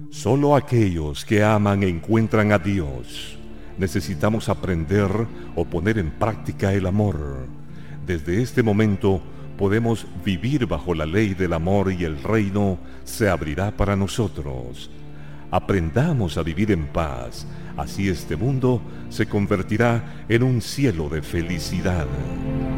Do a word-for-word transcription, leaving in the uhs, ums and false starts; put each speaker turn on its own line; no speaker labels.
Solo aquellos que aman encuentran a Dios. Necesitamos aprender o poner en práctica el amor. Desde este momento podemos vivir bajo la ley del amor y el reino se abrirá para nosotros. Aprendamos a vivir en paz, así este mundo se convertirá en un cielo de felicidad.